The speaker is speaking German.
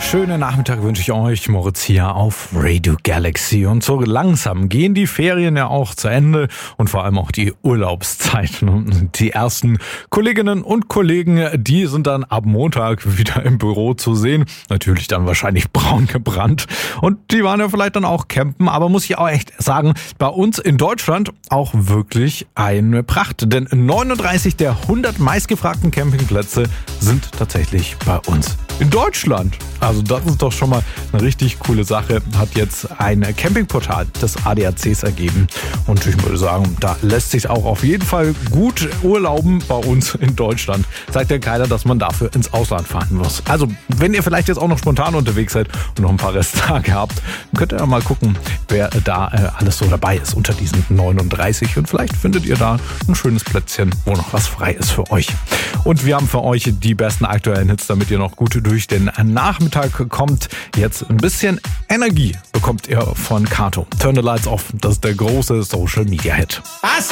schönen Nachmittag wünsche ich euch, Moritz hier auf Radio Galaxy. Und so langsam gehen die Ferien ja auch zu Ende und vor allem auch die Urlaubszeiten. Die ersten Kolleginnen und Kollegen, die sind dann ab Montag wieder im Büro zu sehen. Natürlich dann wahrscheinlich braun gebrannt. Und die waren ja vielleicht dann auch campen, aber muss ich auch echt sagen, bei uns in Deutschland auch wirklich eine Pracht. Denn 39 der 100 meistgefragten Campingplätze sind tatsächlich bei uns in Deutschland. Also das ist doch schon mal eine richtig coole Sache. Hat jetzt ein Campingportal des ADACs ergeben. Und ich würde sagen, da lässt sich auch auf jeden Fall gut urlauben bei uns in Deutschland. Sagt ja keiner, dass man dafür ins Ausland fahren muss. Also wenn ihr vielleicht jetzt auch noch spontan unterwegs seid und noch ein paar Resttage habt, könnt ihr ja mal gucken, wer da alles so dabei ist unter diesen 39. Und vielleicht findet ihr da ein schönes Plätzchen, wo noch was frei ist für euch. Und wir haben für euch die besten aktuellen Hits, damit ihr noch gut durch den Nachmittag kommt. Jetzt ein bisschen Energie bekommt ihr von Kato. Turn the Lights Off, das ist der große Social Media Hit.